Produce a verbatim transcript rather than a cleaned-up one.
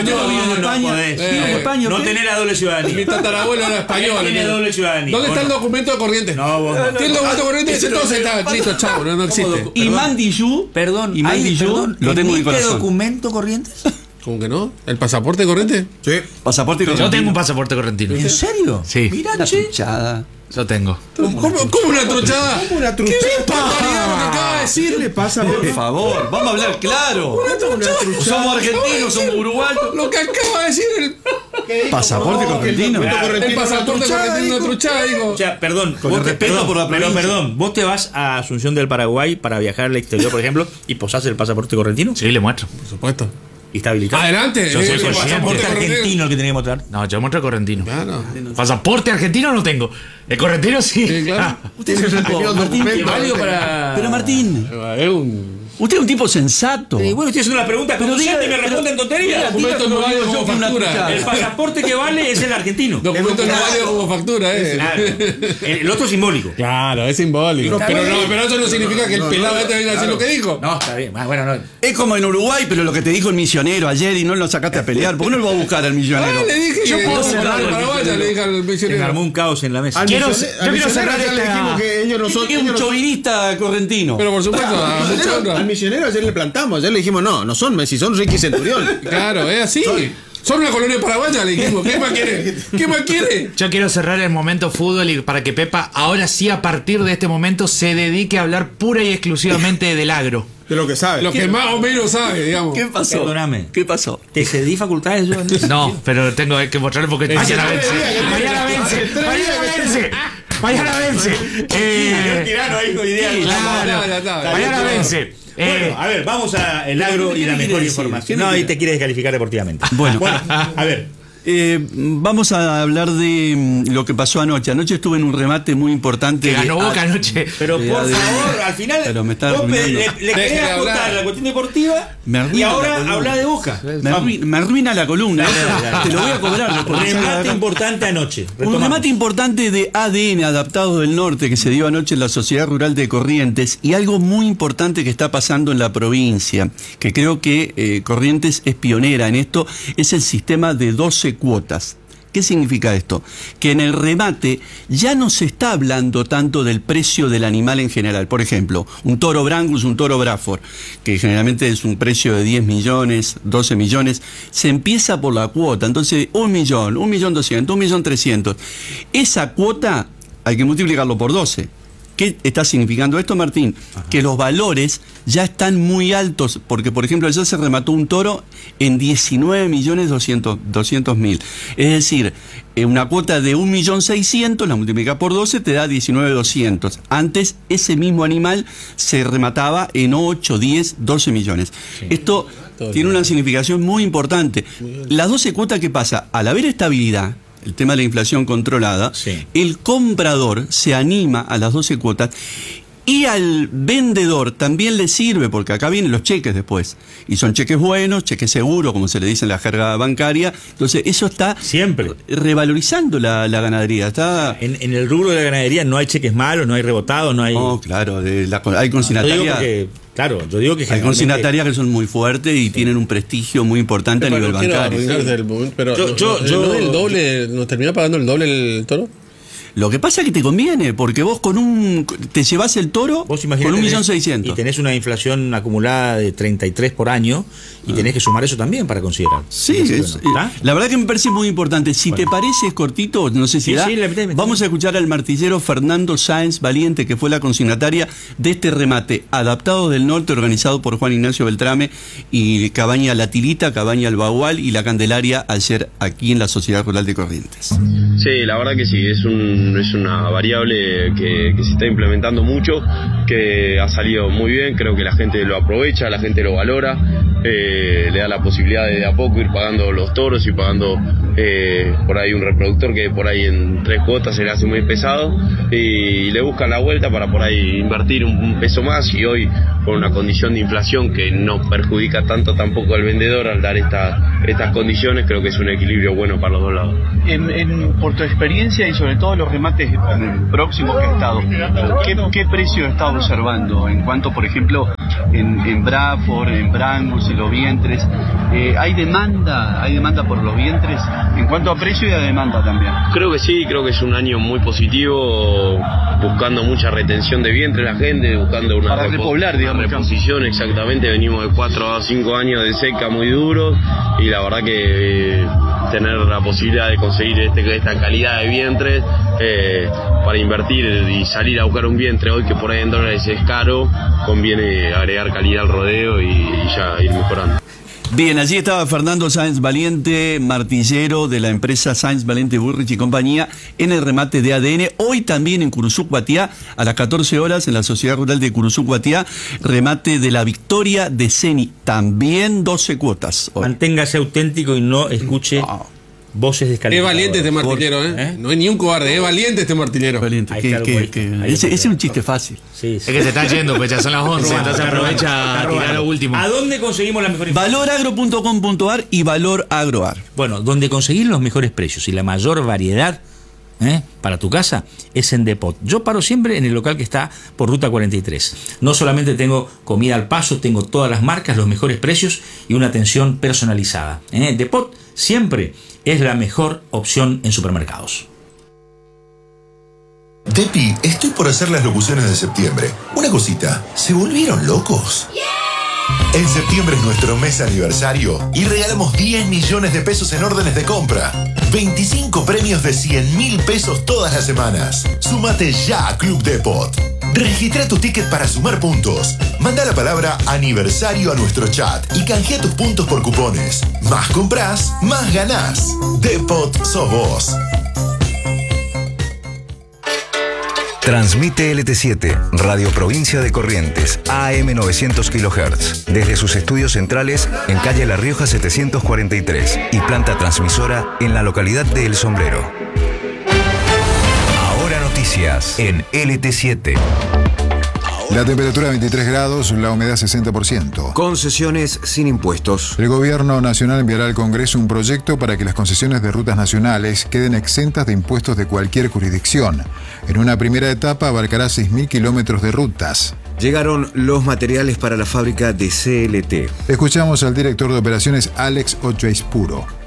español. vive en No, no España. podés. ¿Vive en Eh, España? No ¿qué? tenés la doble ciudadanía. Mi tatarabuelo era español. Tiene doble ciudadanía. ¿Dónde está el Bueno. documento de Corrientes? No, vos no. ¿Tiene el documento de Corrientes? Entonces está, listo, chavo, no, no existe. Y Mandiyú, Perdón, y hay- Mandiyú, perdón, lo tengo en mi ¿emite corazón. documento Corrientes? ¿Cómo que no? ¿El pasaporte de Corrientes? Sí. Pasaporte Yo correntino. tengo un pasaporte correntino. ¿En serio? Sí, Mirá, Una che. truchada. yo tengo. ¿Cómo, cómo una truchada? ¿Cómo una ¿Qué truchada? barbaridad lo que acaba de decir? ¿Qué le pasa? Por favor, vamos a hablar claro. Somos argentinos, somos uruguayos. Lo que acaba de decir el, Pasaporte correntino. el pasaporte correntino, una truchada, dijo. O sea, perdón, Con vos el te- respeto perdón, por la pero provincia. perdón, vos te vas a Asunción del Paraguay para viajar al exterior, por ejemplo, y posás el pasaporte correntino Sí, le muestro. Por supuesto. y está habilitado. Adelante. Yo soy eh, consciente. pasaporte Pasaporte correntino. argentino el que tenés que mostrar. No, yo muestro el correntino. Claro. Pasaporte argentino no tengo. El correntino sí. Sí, claro. Ah, Usted es un tipo, Martín, Es válido para. pero Martín, Es un usted es un tipo sensato. Eh, bueno, estoy haciendo una pregunta Pero conducente y me diga- responden tonterías. documento no vale como que una factura. truchada. El pasaporte que vale es el argentino. documento no vale como factura, eh. Claro. El, el otro es simbólico. Claro, es simbólico. Está Pero, bien. no, pero eso no significa que el pelado este venga a decir lo que dijo. No, está bien. Ah, bueno, no. Es como en Uruguay, pero lo que te dijo el misionero ayer y no lo sacaste a pelear. ¿Por qué no lo va a buscar al misionero? Ah, le dije Yo que puedo no, cerrar el paraguaya, le dije al Se me misionero. armó un caos en la mesa. Al Quiero- misionero- yo al quiero misionero cerrar ya le esta- dijimos que ellos no son. Es un ellos no son- chauvinista correntino. Pero por supuesto, a Al mucha misionero- honra. Al misionero ayer le plantamos, ayer le dijimos, no, no son Messi, son Ricky Centurión. Claro, es así. Son una colonia paraguaya, le dijimos. ¿Qué más quiere? ¿Qué más quiere? Yo quiero cerrar el momento fútbol y para que Pepa ahora sí a partir de este momento se dedique a hablar pura y exclusivamente del agro. De lo que sabe. Lo que más o menos sabe, digamos. ¿Qué pasó? Perdóname. ¿Qué pasó? ¿Te cedí facultades yo? No, pero tengo que mostrarle porque mañana vence. Mañana vence. Mañana vence. Mañana vence. Eh, tirano ahí con ideas. claro. Ya, ya, ya. Mañana vence. Eh, Bueno, a ver, vamos al agro y la ¿qué mejor quiere decir? información. ¿Qué No, quiere? y te quieres descalificar deportivamente. Bueno. a ver. Eh, vamos a hablar de mm, lo que pasó anoche. Anoche estuve en un remate muy importante. que de- ganó Boca anoche. Pero de por A D N. favor, al final Pero me está vos pe- arruinando. le, le Déjele querés hablar. apostar la cuestión deportiva Me arruina y la ahora columna. habla de Boca. Me arruina, me arruina la columna. Te lo voy a cobrar. después. Remate importante anoche. Un Retomamos. remate importante de A D N, Adaptados del Norte, que se dio anoche en la Sociedad Rural de Corrientes, y algo muy importante que está pasando en la provincia, que creo que eh, Corrientes es pionera en esto, es el sistema de doce cuotas. ¿Qué significa esto? Que en el remate ya no se está hablando tanto del precio del animal en general. Por ejemplo, un toro Brangus, un toro Braford, que generalmente es un precio de diez millones, doce millones, se empieza por la cuota. Entonces, un millón, un millón doscientos, un millón trescientos. Esa cuota hay que multiplicarlo por doce. ¿Qué está significando esto, Martín? Ajá. Que los valores ya están muy altos, porque por ejemplo ayer se remató un toro en diecinueve millones doscientos mil. Es decir, una cuota de un millón seiscientos, la multiplica por doce, te da diecinueve millones doscientos. Antes ese mismo animal se remataba en ocho, diez, doce millones. Sí. Esto Todo tiene bien. Una significación muy importante. Las doce cuotas, ¿qué pasa? Al haber estabilidad, el tema de la inflación controlada, sí. El comprador se anima a las doce cuotas y al vendedor también le sirve, porque acá vienen los cheques después. Y son cheques buenos, cheques seguros, como se le dice en la jerga bancaria. Entonces eso está siempre revalorizando la, la ganadería. Está... En, en el rubro de la ganadería no hay cheques malos, no hay rebotados, no hay... No, claro, de la, hay consignatarias. Claro, yo digo que hay consignatarias que son muy fuertes y sí. Tienen un prestigio muy importante pero a nivel bancario. Sí. Del, pero yo, yo, no, yo, no el doble, ¿nos termina pagando el doble el toro? Lo que pasa es que te conviene, porque vos con un te llevas el toro vos con un millón seiscientos. Y tenés una inflación acumulada de treinta y tres por año y tenés que sumar eso también para considerar. Sí, es, bueno, la verdad que me parece muy importante. Si bueno. te parece, es cortito, no sé si sí, da, sí, le metí, metí. Vamos a escuchar al martillero Fernando Sáenz Valiente, que fue la consignataria de este remate Adaptados del Norte, organizado por Juan Ignacio Beltrame y Cabaña La Tilita, Cabaña El Bagual y La Candelaria, ayer aquí en la Sociedad Rural de Corrientes. Sí, la verdad que sí, es un es una variable que, que se está implementando mucho, que ha salido muy bien, creo que la gente lo aprovecha, la gente lo valora, eh, le da la posibilidad de, de a poco ir pagando los toros y pagando eh, por ahí un reproductor que por ahí en tres cuotas se le hace muy pesado y, y le buscan la vuelta para por ahí invertir un, un peso más, y hoy con una condición de inflación que no perjudica tanto tampoco al vendedor al dar esta, estas condiciones, creo que es un equilibrio bueno para los dos lados. En, en, por tu experiencia y sobre todo los remates próximos que has estado, ¿qué, qué precio has estado observando en cuanto, por ejemplo, en, en Bradford, en Brangus, en los vientres. Eh, ¿Hay demanda? ¿Hay demanda por los vientres? En cuanto a precio y a demanda también. Creo que sí, creo que es un año muy positivo, buscando mucha retención de vientre la gente, buscando una, Para repoblar, digamos, una reposición, exactamente. Venimos de cuatro a cinco años de seca muy duros y la verdad que eh, tener la posibilidad de conseguir este, esta calidad de vientres eh, para invertir y salir a buscar un vientre hoy que por ahí en dólares es caro, conviene agregar calidad al rodeo y, y ya ir mejorando. Bien, allí estaba Fernando Sáenz Valiente, martillero de la empresa Sáenz Valiente Burrich y compañía, en el remate de A D N. Hoy también en Curuzú, Guatiá, a las catorce horas, en la Sociedad Rural de Curuzú, Guatiá, remate de la victoria de Ceni. También doce cuotas. Hoy. Manténgase auténtico y no escuche No. voces Es descalificadoras. valiente este martillero, ¿eh? ¿Eh? No es ni un cobarde, es valiente este martillero. Valiente, Ahí que- está el que- güey. que- Ahí ese, está. ese es un chiste fácil. Sí, sí. Es que se está yendo, pues ya son las once, Está entonces robando, aprovecha está a tirar robando. lo último. ¿A dónde conseguimos la mejor información? valoragro punto com punto ar y Valor Agroar. Bueno, donde conseguir los mejores precios y la mayor variedad ¿eh? para tu casa es en Depot. Yo paro siempre en el local que está por Ruta cuarenta y tres. No solamente tengo comida al paso, tengo todas las marcas, los mejores precios y una atención personalizada. ¿eh? Depot siempre es la mejor opción en supermercados. Depi, estoy por hacer las locuciones de septiembre. Una cosita, ¿se volvieron locos? En septiembre es nuestro mes aniversario y regalamos diez millones de pesos en órdenes de compra. veinticinco premios de cien mil pesos todas las semanas. Súmate ya a Club Depot. Registra tu ticket para sumar puntos. Manda la palabra aniversario a nuestro chat y canjea tus puntos por cupones. Más compras, más ganás. Depot sos vos. Transmite L T siete, Radio Provincia de Corrientes, A M novecientos kilohertz, desde sus estudios centrales en calle La Rioja setecientos cuarenta y tres y planta transmisora en la localidad de El Sombrero. Ahora noticias en L T siete. La temperatura veintitrés grados, la humedad sesenta por ciento. Concesiones sin impuestos. El Gobierno Nacional enviará al Congreso un proyecto para que las concesiones de rutas nacionales queden exentas de impuestos de cualquier jurisdicción. En una primera etapa abarcará seis mil kilómetros de rutas. Llegaron los materiales para la fábrica de C L T. Escuchamos al director de operaciones Alex Ochaispuro.